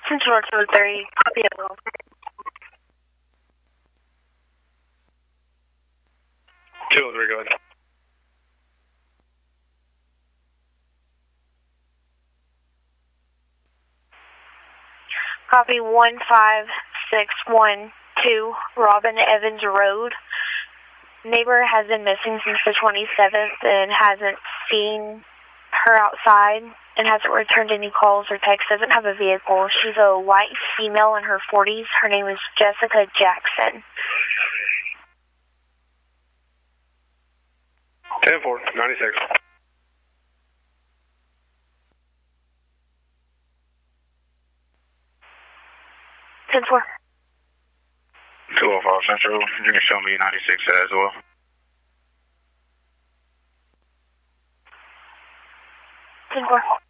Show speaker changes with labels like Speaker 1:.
Speaker 1: Central 230, copy of all.
Speaker 2: 203, go ahead.
Speaker 1: Copy 15612, Robin Evans Road. Neighbor has been missing since the 27th and hasn't seen her outside and hasn't returned any calls or texts, doesn't have a vehicle. She's a white female in her 40s. Her name is Jessica Jackson.
Speaker 2: 10-4, 96.
Speaker 1: Ten four.
Speaker 2: 205 Central, you can show me 96 as well.
Speaker 1: Ten four.